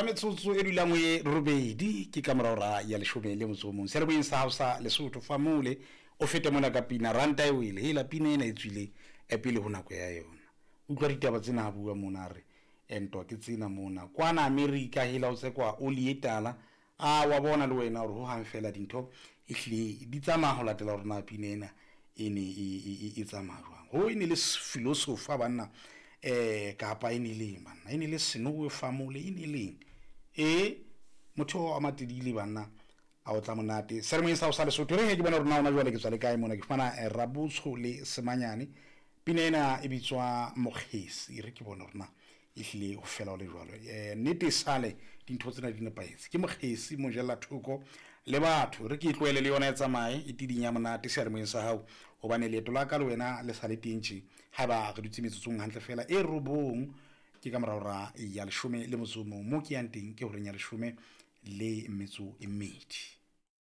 la metsotso e dulang e robedi ke ka morao ya leshome le motso mong sereboeng sa hausa Lesotho famole o fete mona ka pina ranta e wele hela pina ena e tswile e pele ho nako ya yona utlwa ditaba tsena ha bua mona re ento ke tsena mona kwana America hela o se kwa o lietala wa bona le wena hore ho hang fela dintho ehlile di tsamaya ho latela hore na pina ena e tsamaya jwang ho ine le philosopher banna kapa ene leng banna ene le senowe famole ene leng motho a matedile banna a o tla monate seremong sa o sa Lesotho re ke bona hore na ona jwale ke tswa le kae mona ke fana Rabutsho le Semanyane pina ena e bitswa Mokgesi re ke bona hore na ehlile ho fela o le jwalo nnete sale dintho tsena di nepahetse ke Mokgesi Mojela Thoko le batho re ke tloele le yona e tsamaye e tidinya monate seremong sa hao hobane leeto la ka le wena le sa le tentse ha ba re dutse metsotsong hantle fela e robong ke ka morao ya leshome le motso mo ke yang teng ke hore nya leshome le metso e mmedi